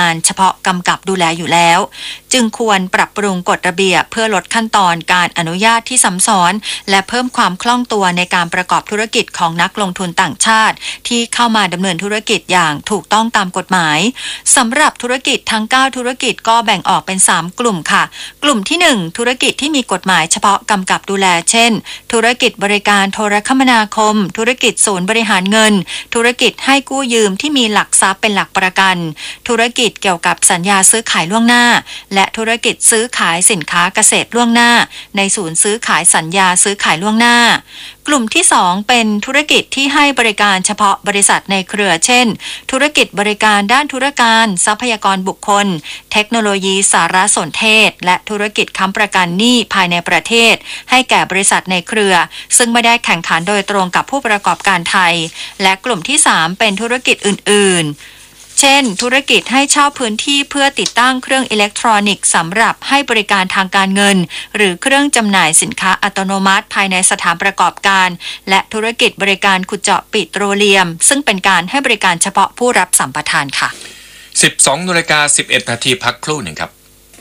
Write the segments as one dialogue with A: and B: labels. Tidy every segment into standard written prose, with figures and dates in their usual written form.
A: านเฉพาะกำกับดูแลอยู่แล้วจึงควรปรับปรุงกฎระเบียบเพื่อลดขั้นตอนการอนุญาตที่ซับซ้อนและเพิ่มความคล่องตัวในการประกอบธุรกิจของนักลงทุนต่างชาติที่เข้ามาดำเนินธุรกิจอย่างถูกต้องตามกฎหมายสำหรับธุรกิจทั้ง9ธุรกิจก็แบ่งออกเป็น3กลุ่มค่ะกลุ่มที่1ธุรกิจที่มีกฎหมายเฉพาะกำกับดูแลเช่นธุรกิจบริการโทรคมนาคมธุรกิจศูนย์บริหารเงินธุรกิจให้กู้ยืมที่มีหลักทรัพย์เป็นหลักประกันธุรกิจเกี่ยวกับสัญญาซื้อขายล่วงหน้าและธุรกิจซื้อขายสินค้าเกษตรล่วงหน้าในศูนย์ซื้อขายสัญญาซื้อขายล่วงหน้ากลุ่มที่2เป็นธุรกิจที่ให้บริการเฉพาะบริษัทในเครือเช่นธุรกิจบริการด้านธุรการทรัพยากรบุคคลเทคโนโลยีสารสนเทศและธุรกิจค้ำประกันหนี้ภายในประเทศให้แก่บริษัทในเครือซึ่งไม่ได้แข่งขันโดยตรงกับผู้ประกอบการไทยและกลุ่มที่3เป็นธุรกิจอื่นๆเช่นธุรกิจให้เช่าพื้นที่เพื่อติดตั้งเครื่องอิเล็กทรอนิกส์สำหรับให้บริการทางการเงินหรือเครื่องจำหน่ายสินค้าอัตโนมัติภายในสถานประกอบการและธุรกิจบริการขุดเจาะปิโตรเลียมซึ่งเป็นการให้บริการเฉพาะผู้รับสัมปทานค่ะ
B: 12:11 นาทีพักครู่หนึ่งครับ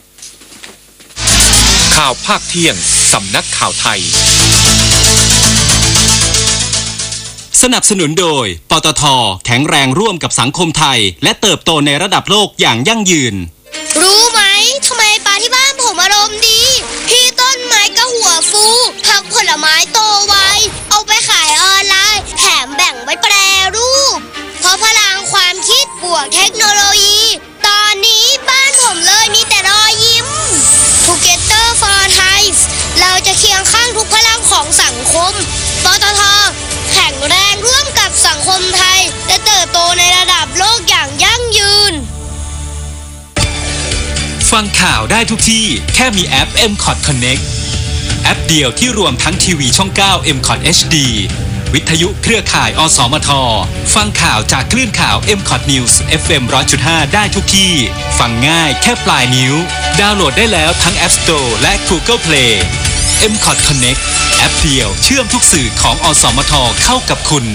B: ข่าวภาคเที่ยงสำนักข่าวไทย
C: สนับสนุนโดยปตท.แข็งแรงร่วมกับสังคมไทยและเติบโตในระดับโลกอย่างยั่งยืน
D: รู้ไหมทำไมปลาที่บ้านผมอารมณ์ดีพี่ต้นไม้ก็หัวฟูผักผลไม้โตไวเอาไปขายออนไลน์แถมแบ่งไว้แปรรูปเพราะพลังความคิดบวกเทคโนโลยีตอนนี้บ้านผมเลยมีแต่รอยยิ้ม Together for Thai เราจะเคียงข้างทุกพลังของสังคมปตท.แข็งแรงร่วมกับสังคมไทยและเติบโตในระดับโลกอย่างยั่งยืน
C: ฟังข่าวได้ทุกที่แค่มีแอป MCOT Connect แอปเดียวที่รวมทั้งทีวีช่อง 9 MCOT HD วิทยุเครือข่ายอสมทฟังข่าวจากคลื่นข่าว MCOT News FM 100.5 ได้ทุกที่ฟังง่ายแค่ปลายนิ้วดาวน์โหลดได้แล้วทั้ง App Store และ Google Play MCOT Connect แอปเดียวเชื่อมทุกสื่อของอสมทเข้ากับคุณ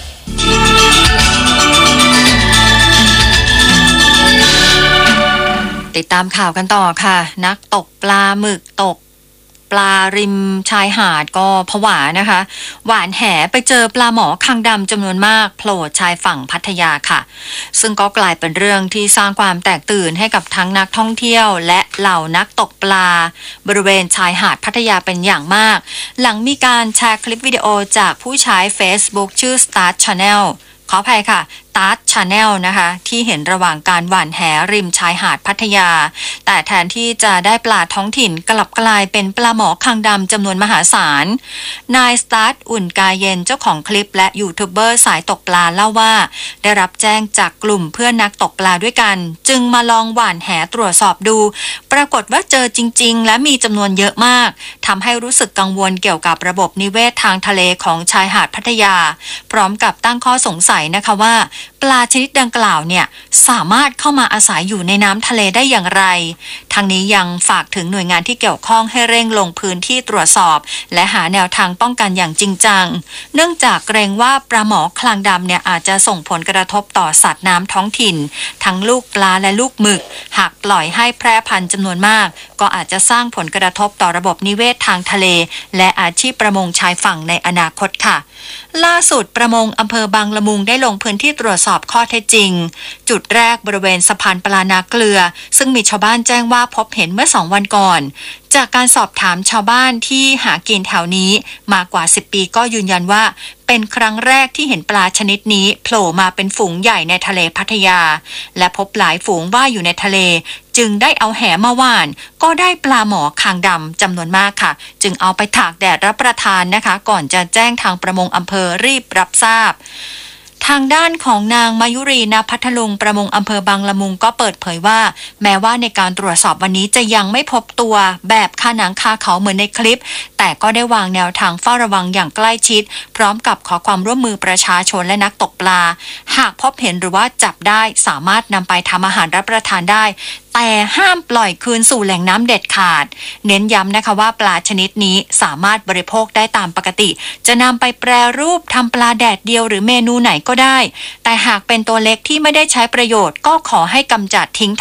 A: ติดตามข่าวกันต่อค่ะนักตกปลาหมึกตกปลาริมชายหาดก็ผวานะคะหวานแหไปเจอปลาหมอคางดำจำนวนมากโผล่ชายฝั่งพัทยาค่ะซึ่งก็กลายเป็นเรื่องที่สร้างความแตกตื่นให้กับทั้งนักท่องเที่ยวและเหล่านักตกปลาบริเวณชายหาดพัทยาเป็นอย่างมากหลังมีการแชร์คลิปวิดีโอจากผู้ใช้ Facebook ชื่อ Start Channel ขออภัยค่ะStart Channel นะคะที่เห็นระหว่างการหว่านแหริมชายหาดพัทยาแต่แทนที่จะได้ปลาท้องถิ่นกลับกลายเป็นปลาหมอคางดำจำนวนมหาศาลนาย Start อุ่นกายเย็นเจ้าของคลิปและยูทูบเบอร์สายตกปลาเล่าว่าได้รับแจ้งจากกลุ่มเพื่อนนักตกปลาด้วยกันจึงมาลองหว่านแหตรวจสอบดูปรากฏว่าเจอจริงๆและมีจำนวนเยอะมากทำให้รู้สึกกังวลเกี่ยวกับระบบนิเวศทางทะเลของชายหาดพัทยาพร้อมกับตั้งข้อสงสัยนะคะว่าปลาชนิดดังกล่าวเนี่ยสามารถเข้ามาอาศัยอยู่ในน้ำทะเลได้อย่างไรทางนี้ยังฝากถึงหน่วยงานที่เกี่ยวข้องให้เร่งลงพื้นที่ตรวจสอบและหาแนวทางป้องกันอย่างจริงจังเนื่องจากเกรงว่าปลาหมอคางดำเนี่ยอาจจะส่งผลกระทบต่อสัตว์น้ำท้องถิ่นทั้งลูกปลาและลูกหมึกหากปล่อยให้แพร่พันธุ์จำนวนมากก็อาจจะสร้างผลกระทบต่อระบบนิเวศทางทะเลและอาชีพประมงชายฝั่งในอนาคตค่ะล่าสุดประมงอำเภอบางละมุงได้ลงพื้นที่ตรวจสอบข้อเท็จจริงจุดแรกบริเวณสะพานปลานาเกลือซึ่งมีชาวบ้านแจ้งว่าพบเห็นเมื่อ2 วันก่อนจากการสอบถามชาวบ้านที่หากินแถวนี้มากว่า10 ปีก็ยืนยันว่าเป็นครั้งแรกที่เห็นปลาชนิดนี้โผล่มาเป็นฝูงใหญ่ในทะเลพัทยาและพบหลายฝูงว่ายอยู่ในทะเลจึงได้เอาแหมาหว่านก็ได้ปลาหมอคางดำจำนวนมากค่ะจึงเอาไปตากแดดรับประทานนะคะก่อนจะแจ้งทางประมงอำเภอรีบรับทราบทางด้านของนางมายุรีณพัทลุงประมงอำเภอบางละมุงก็เปิดเผยว่าแม้ว่าในการตรวจสอบวันนี้จะยังไม่พบตัวแบบคาหนังคาเขาเหมือนในคลิปแต่ก็ได้วางแนวทางเฝ้าระวังอย่างใกล้ชิดพร้อมกับขอความร่วมมือประชาชนและนักตกปลาหากพบเห็นหรือว่าจับได้สามารถนำไปทำอาหารรับประทานได้แต่ห้ามปล่อยคืนสู่แหล่งน้ำเด็ดขาดเน้นย้ำนะคะว่าปลาชนิดนี้สามารถบริโภคได้ตามปกติจะนำไปแปรรูปทำปลาแดดเดียวหรือเมนูไหนก็ได้แต่หากเป็นตัวเล็กที่ไม่ได้ใช้ประโยชน์ก็ขอให้กำจัดทิ้ง